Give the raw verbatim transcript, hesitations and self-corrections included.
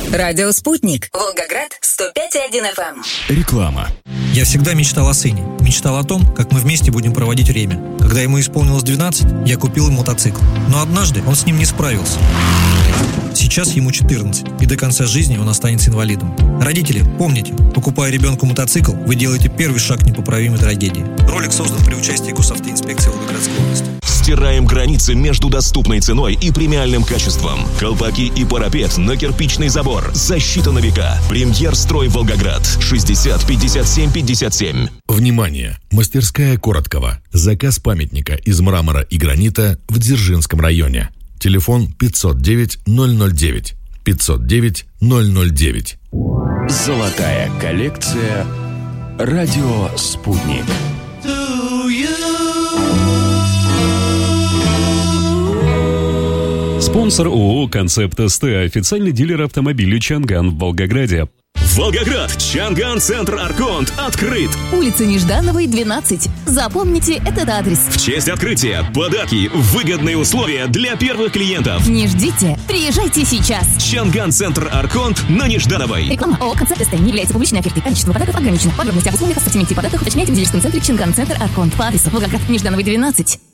Радио «Спутник». Волгоград, сто пять и один эф эм. Реклама. Я всегда мечтал о сыне. Мечтал о том, как мы вместе будем проводить время. Когда ему исполнилось двенадцать, я купил ему мотоцикл. Но однажды он с ним не справился. Сейчас ему четырнадцать, и до конца жизни он останется инвалидом. Родители, помните, покупая ребенку мотоцикл, вы делаете первый шаг к непоправимой трагедии. Ролик создан при участии Госавтоинспекции Волгоградской области. Стираем границы между доступной ценой и премиальным качеством. Колпаки и парапет на кирпичный забор. Защита на века. Премьер-строй Волгоград. шестьдесят пятьдесят семь пятьдесят семь. Внимание! Мастерская Короткова. Заказ памятника из мрамора и гранита в Дзержинском районе. Телефон пятьсот девять ноль ноль девять. пятьсот девять ноль ноль девять. Золотая коллекция. Радио «Спутник». Спонсор ООО «Концепт СТ», официальный дилер автомобилей «Чанган» в Волгограде. Волгоград, Чанган Центр Арконт открыт. Улица Неждановой, двенадцать. Запомните этот адрес. В честь открытия подарки, выгодные условия для первых клиентов. Не ждите, приезжайте сейчас. Чанган Центр Арконт на Неждановой. Реклама ООО «Концепт СТ» не является публичной офертой. Количество подарков ограничено. Подробности об условиях в ассортименте подарков уточняйте в дилерском центре Чанган Центр Арконт по адресу Волгоград, Неждановой, двенадцать.